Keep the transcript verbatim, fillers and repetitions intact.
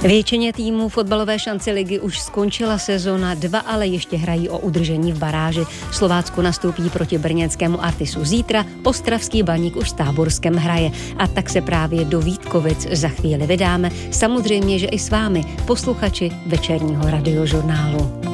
Většině týmů fotbalové šance ligy už skončila sezona, dva ale ještě hrají o udržení v baráži. Slovácko nastoupí proti brněnskému Artisu zítra, ostravský Baník už s Táborskem hraje. A tak se právě do Vítkovic za chvíli vydáme. Samozřejmě, že i s vámi, posluchači večerního radiožurnálu.